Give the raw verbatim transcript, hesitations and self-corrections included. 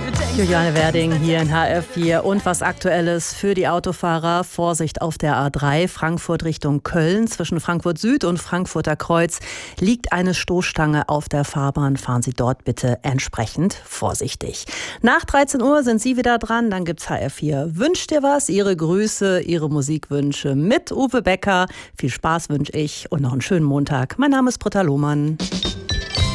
Juliane Werding hier in H R vier und was Aktuelles für die Autofahrer. Vorsicht auf der A drei, Frankfurt Richtung Köln. Zwischen Frankfurt Süd und Frankfurter Kreuz liegt eine Stoßstange auf der Fahrbahn. Fahren Sie dort bitte entsprechend vorsichtig. Nach dreizehn Uhr sind Sie wieder dran, dann gibt's H R vier. Wünscht dir was? Ihre Grüße, Ihre Musikwünsche mit Uwe Becker. Viel Spaß wünsche ich und noch einen schönen Montag. Mein Name ist Britta Lohmann.